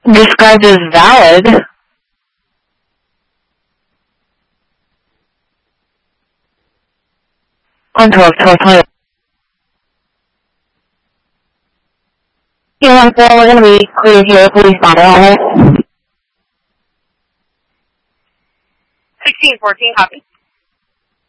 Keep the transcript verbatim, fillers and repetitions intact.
described as valid. On twelve twelve twenty. Yeah, one four, we're going to be clear here. Police body on it. sixteen fourteen, copy.